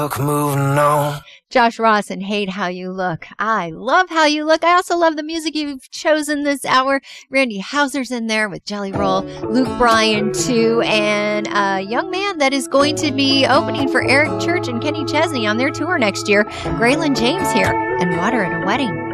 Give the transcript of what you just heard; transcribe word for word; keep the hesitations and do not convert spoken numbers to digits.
Look, moving on. Josh Ross and Hate How You Look. I love How You Look. I also love the music you've chosen this hour. Randy Houser's in there with Jelly Roll, Luke Bryan too, and a young man that is going to be opening for Eric Church and Kenny Chesney on their tour next year, Graylin James here, and Water at a Wedding.